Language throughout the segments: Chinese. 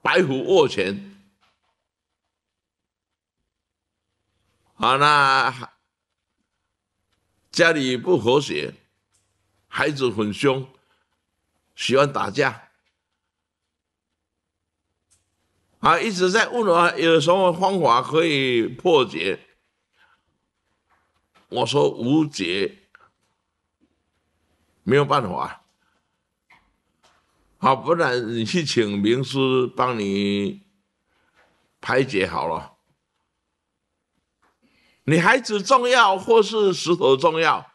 白虎握拳。好，那家里不和谐，孩子很凶，喜欢打架。啊，一直在问我有什么方法可以破解。我说无解，没有办法。好，不然你去请名师帮你排解好了。你孩子重要或是石头重要？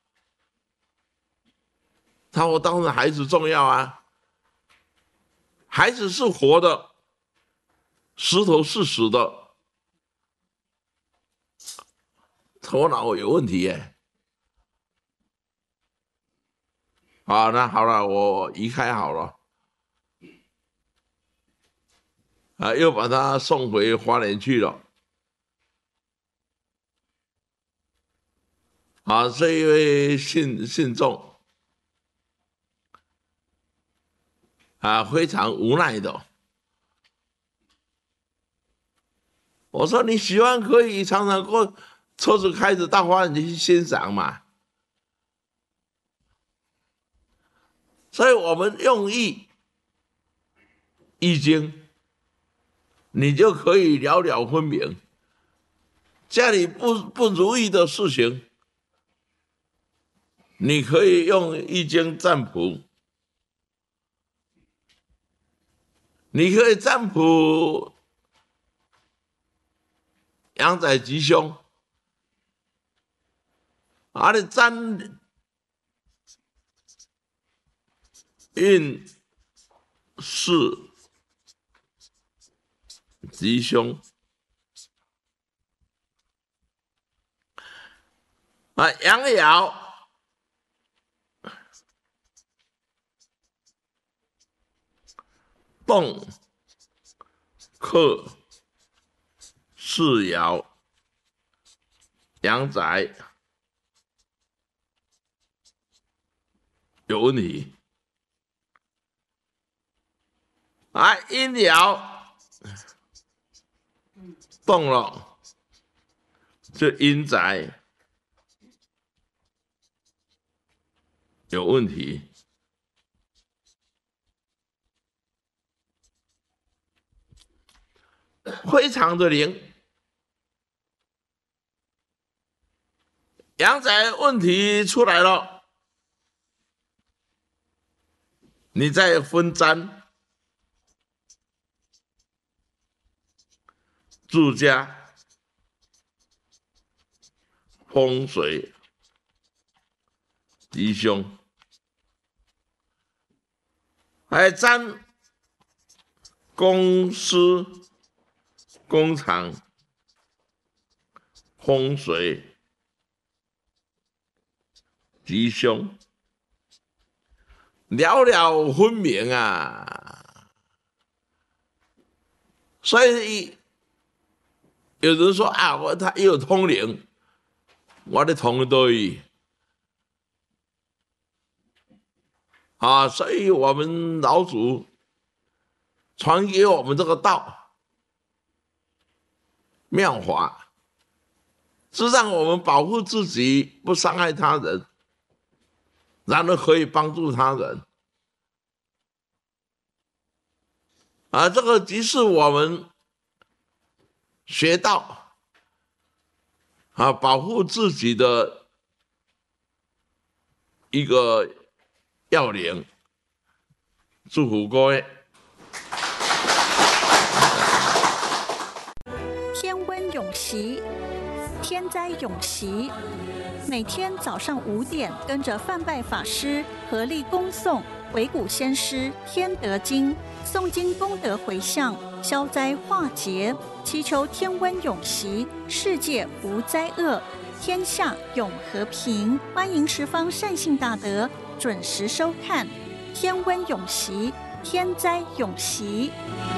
他说当然孩子重要啊，孩子是活的，石头是死的，头脑有问题耶。好，那好了，我移开好了。啊，又把他送回花莲去了。啊，这一位信众啊，非常无奈的。我说你喜欢可以常常过车子开着大花园去欣赏嘛。所以我们用易经，你就可以了了分明。家里不如意的事情，你可以用易经占卜，你可以占卜阳宅吉凶，啊，你占运势吉凶。啊，阳爻动克世爻阳宅有问题。啊，阴爻动了，这阴宅有问题。非常的灵。阳宅问题出来了，你再分占住家风水吉凶，还占公司工厂风水吉凶，了了分明啊。所以有人说啊，他也有通灵，我的通都有啊。所以我们老祖传给我们这个道妙法，是让我们保护自己，不伤害他人，然后可以帮助他人。啊，这个即是我们学道啊，保护自己的一个要领。祝福各位。 天温永习，天灾永习。每天早上5点，跟着范拜法师合力恭诵鬼谷先师天德经，诵经功德回向，消灾化劫，祈求天温永习，世界无灾厄，天下永和平。欢迎十方善信大德准时收看天温永习，天灾永习。